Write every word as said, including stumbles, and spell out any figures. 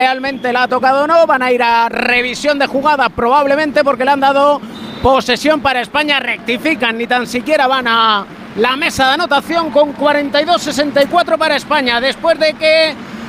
realmente la ha tocado o no. Van a ir a revisión de jugada probablemente porque le han dado posesión para España. Rectifican, ni tan siquiera van a la mesa de anotación con cuarenta y dos sesenta y cuatro para España, después de que